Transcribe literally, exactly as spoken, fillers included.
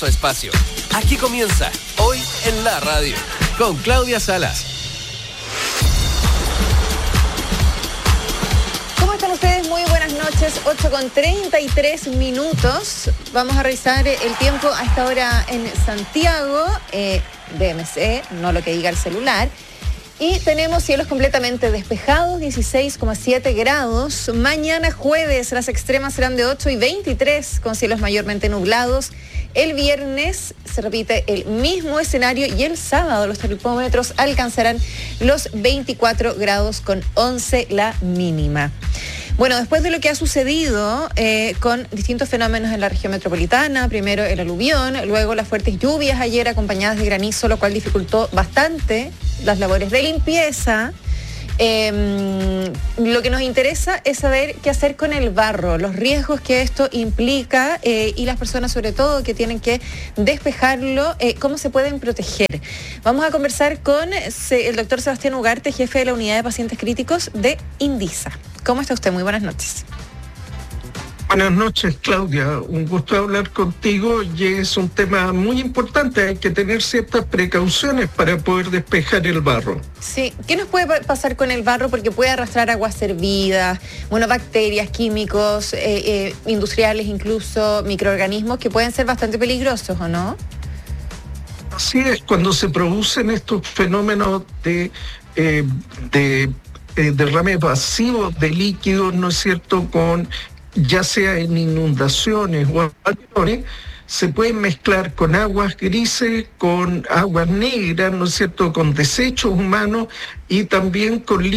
Espacio. Aquí comienza Hoy en la Radio con Claudia Salas. ¿Cómo están ustedes? Muy buenas noches, ocho con treinta y tres minutos. Vamos a revisar el tiempo a esta hora en Santiago, eh, D M C, no lo que diga el celular. Y tenemos cielos completamente despejados, dieciséis coma siete grados. Mañana jueves las extremas serán de ocho y veintitrés, con cielos mayormente nublados. El viernes se repite el mismo escenario y el sábado los termómetros alcanzarán los veinticuatro grados con once la mínima. Bueno, después de lo que ha sucedido eh, con distintos fenómenos en la región metropolitana, primero el aluvión, luego las fuertes lluvias ayer acompañadas de granizo, lo cual dificultó bastante las labores de limpieza. Eh, lo que nos interesa es saber qué hacer con el barro, los riesgos que esto implica eh, y las personas sobre todo que tienen que despejarlo, eh, cómo se pueden proteger. Vamos a conversar con el doctor Sebastián Ugarte, jefe de la unidad de pacientes críticos de INDISA. ¿Cómo está usted? Muy buenas noches. Buenas noches, Claudia. Un gusto hablar contigo y es un tema muy importante. Hay que tener ciertas precauciones para poder despejar el barro. Sí. ¿Qué nos puede pasar con el barro? Porque puede arrastrar aguas hervidas, bueno, bacterias, químicos, eh, eh, industriales, incluso microorganismos que pueden ser bastante peligrosos, ¿o no? Así es, cuando se producen estos fenómenos de, eh, de eh, derrames masivos de líquidos, ¿no es cierto?, con ya sea en inundaciones o aviones, se pueden mezclar con aguas grises, con aguas negras, ¿no es cierto?, con desechos humanos y también con líquidos